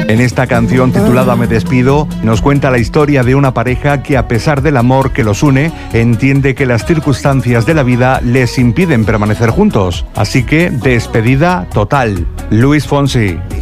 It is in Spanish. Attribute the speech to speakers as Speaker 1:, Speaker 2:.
Speaker 1: En esta canción titulada Me despido, nos cuenta la historia de una pareja que, a pesar del amor que los une, entiende que las circunstancias de la vida les impiden permanecer juntos. Así que, despedida total. Luis Fonsi.